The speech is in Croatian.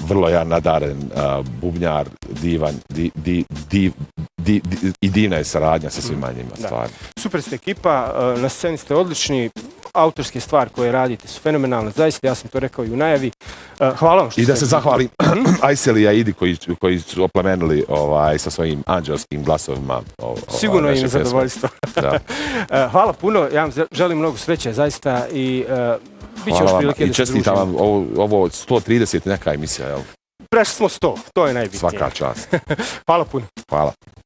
vrlo ja nadaren bubnjar, divan, i divna je saradnja sa svima njima, stvarno. Super ste ekipa, na sceni ste odlični, autorske stvari koje radite su fenomenalne, zaista, ja sam to rekao i u najavi. Hvala vam što I da se zahvalim Aysel i Aidi koji su oplemenili sa svojim anđelskim glasovima. Sigurno im je zadovoljstvo. Hvala puno, ja vam želim mnogo sreće, zaista, i bit će još prilike da se družimo. I čestitam vam ovo 130 neka emisija, jel? Prešli smo 100, to je najbitnije. Svaka čast. Hvala puno. Hvala.